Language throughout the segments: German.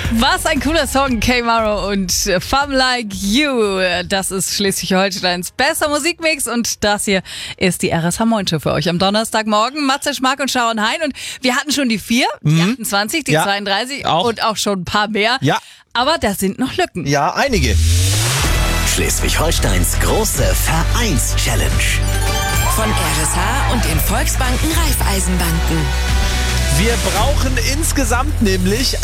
Was ein cooler Song, K-Maro und Femme Like You. Das ist Schleswig-Holsteins bester Musikmix und das hier ist die RSH Moin Show für euch am Donnerstagmorgen. Matze, Schmack und Sharon Hein und wir hatten schon die 4, die 28, die 32 und auch schon ein paar mehr. Ja. Aber da sind noch Lücken. Ja, einige. Schleswig-Holsteins große Vereins-Challenge. Von RSH und den Volksbanken Raiffeisenbanken. Wir brauchen insgesamt nämlich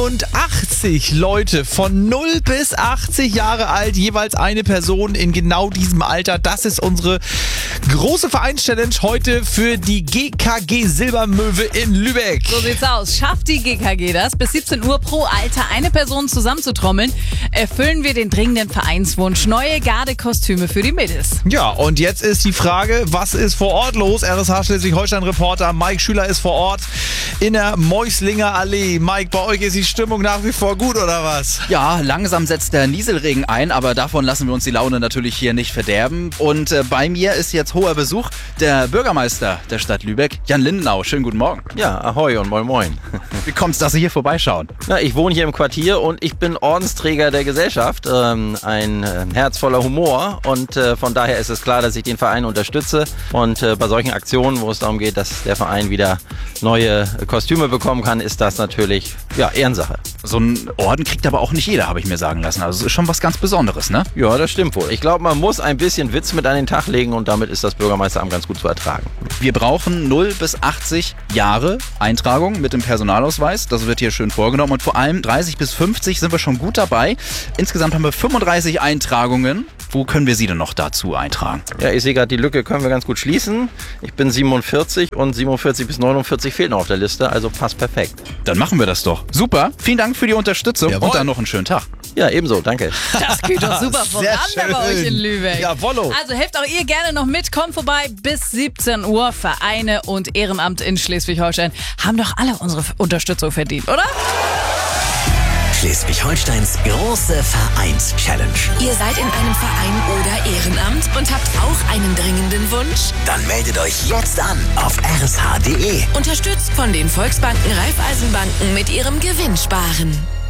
81 Leute von 0 bis 80 Jahre alt, jeweils eine Person in genau diesem Alter. Das ist unsere große Vereins-Challenge heute für die GKG Silbermöwe in Lübeck. So sieht's aus. Schafft die GKG das, bis 17 Uhr pro Alter eine Person zusammenzutrommeln, erfüllen wir den dringenden Vereinswunsch. Neue Gardekostüme für die Mädels. Ja, und jetzt ist die Frage, was ist vor Ort los? RSH Schleswig-Holstein-Reporter Mike Schüler ist vor Ort in der Meuslinger Allee. Mike, bei euch ist die Stimmung nach wie vor gut, oder was? Ja, langsam setzt der Nieselregen ein, aber davon lassen wir uns die Laune natürlich hier nicht verderben. Und bei mir ist jetzt hoher Besuch der Bürgermeister der Stadt Lübeck, Jan Lindenau. Schönen guten Morgen. Ja, ahoi und moin moin. Wie kommt's, dass Sie hier vorbeischauen? Na, ich wohne hier im Quartier und ich bin Ordensträger der Gesellschaft. Ein Herz voller Humor und von daher ist es klar, dass ich den Verein unterstütze. Und bei solchen Aktionen, wo es darum geht, dass der Verein wieder neue Kostüme bekommen kann, ist das natürlich Ehrensache. So einen Orden kriegt aber auch nicht jeder, habe ich mir sagen lassen. Also es ist schon was ganz Besonderes, ne? Ja, das stimmt wohl. Ich glaube, man muss ein bisschen Witz mit an den Tag legen und damit ist das Bürgermeisteramt ganz gut zu ertragen. Wir brauchen 0 bis 80 Jahre Eintragung mit dem Personalausweis. Das wird hier schön vorgenommen. Und vor allem 30 bis 50 sind wir schon gut dabei. Insgesamt haben wir 35 Eintragungen. Wo können wir Sie denn noch dazu eintragen? Ja, ich sehe gerade, die Lücke können wir ganz gut schließen. Ich bin 47 und 47 bis 49 fehlt noch auf der Liste, also passt perfekt. Dann machen wir das doch. Super, vielen Dank für die Unterstützung. Jawohl. Und dann noch einen schönen Tag. Ja, ebenso, danke. Das geht doch super voran Sehr da bei euch in schön. Lübeck. Jawollo. Also helft auch ihr gerne noch mit. Kommt vorbei bis 17 Uhr. Vereine und Ehrenamt in Schleswig-Holstein haben doch alle unsere Unterstützung verdient, oder? Schleswig-Holsteins große Vereins-Challenge. Ihr seid in einem Verein oder Ehrenamt und habt auch einen dringenden Wunsch? Dann meldet euch jetzt an auf rsh.de. Unterstützt von den Volksbanken Raiffeisenbanken mit ihrem Gewinnsparen.